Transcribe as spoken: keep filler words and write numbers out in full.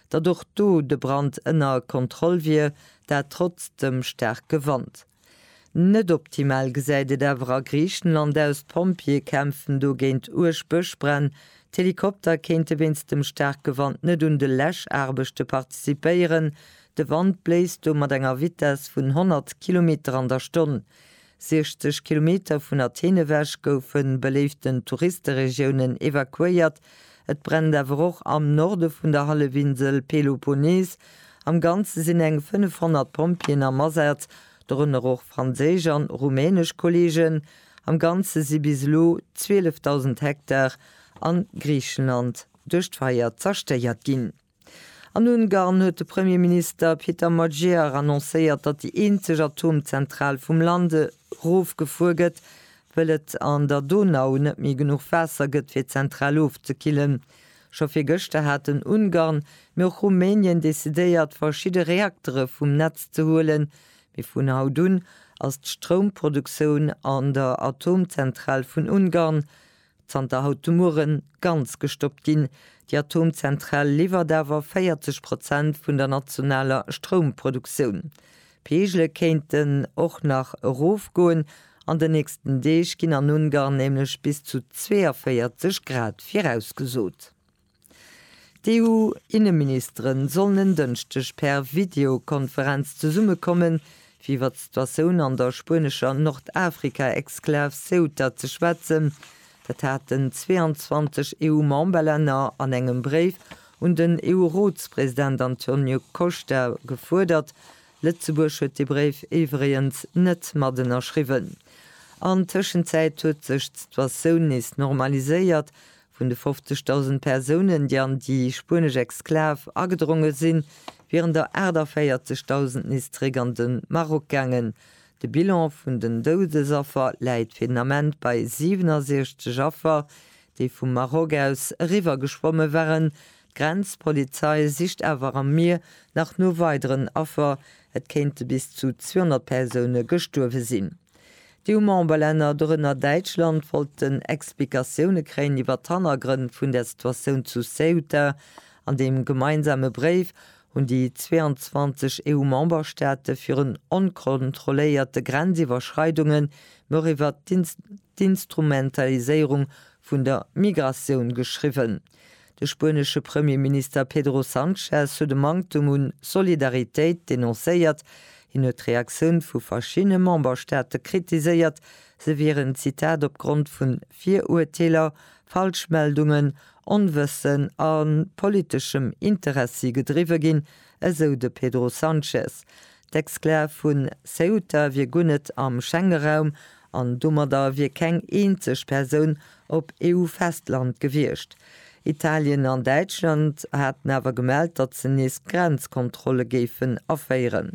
dadurch do de Brand ënner Kontroll wie, der trotzdem sterk gewandt. Net optimal gesäide derwer Griechenland aus Pompier kämpfen do géint Urspëchbrenn, d'Helikopter kente winst dem sterk gewandt net un de Lächarbechte partizipéieren, de Wand bläist do mat enger Wittes vun hundert Kilometer an der Stunde. sechzig Kilometer vun Athenewäsch goufen beleeften Touristenregionen evakuiert, et brennt awer och am Norde vun der Hallewinsel Peloponnes, am ganze sinn eng fünfhundert Pompien am Masert, darunter auch Franzésisch an Rumänisch Kollegen, am ganze si bis lo zwölftausend Hektar an Griechenland durch d'Feier zersteiert ginn. An Ungarn huet de Premierminister Peter Magyar annoncéiert, dat die eenzeg Atomzentral vum Lande Rof gefuget, wëllet an der Donau net mi genug Wässer gëtt fir zentral aufzekillen. Scho fir Gëchte hat in Ungarn mé Rumänien desidéiert verschiedene Reaktore vum Netz zu holen, wie vun Haudun als d'Stromproduktion an der Atomzentral vun Ungarn Zter Hautumuren ganz gestoppt gin. Die Atomzentral liefert dawer vierzig Prozent vun der nationaler Stromproduktion. Pegelle kenten och nach Rof goen, an den nächsten Deeg ginn an Ungarn nämlich bis zu vierzig Grad vorausgesot. Die E U-Innenministerin sollen dënchtech per Videokonferenz zu Summe kommen, wie wat Situation an der spanischer Nordafrika-Exklave Ceuta zu schwätzen. Dat hatten zweiundzwanzig E U-Memberländer an engem Brief und den E U-Ratspräsident Antonio Costa gefordert. Lützeburg huet de Brief iwriens net Maden erschriwen. An Tschenzeit huet sech d'Situatioun is normaliséiert. Vun de fünfzigtausend Personen, die an die spanische Exklave agedrungen sinn, wären der Äder vierzigtausend nisträgernden Marokkängen. De Bilan vun den Dodesaffer läit finament bei siebenundsechzig Affer, die vum Marok aus River geschwomme wären. Grenzpolizei sicht awer am Meer nach no weiteren Affer, et kennte bis zu zweihundert Personen gestorwe sinn. Die Memberländer drënner Deutschland wollten Explikationune kräen iwwer Tannergrünn vun der Situation zu Ceuta. An dem gemeinsame Brief und die zweiundzwanzig E U-Memberstädte führen unkontrollierte Grenziverschreitungen iwwer d'Instrumentalisierung vun der Migration geschrieben. Der spanische Premierminister Pedro Sánchez huet de Mantum un Solidarität dennoncéiert, in et Reaktion vu verschiedene Memberstädte kritisiert, se wären Zitat opgrund vun vier Urteiler, Falschmeldungen, Unwissen an politischem Interesse gedriwe gin, eso de Pedro Sánchez. D'Exklave vun Ceuta wie gunnet am Schengen-Raum an dummer da wie keng eenzeg Person op E U-Festland gewircht. Italien an Deutschland hat nawer gemeldt, dat ze nees Grenzkontrolle géfen aféieren.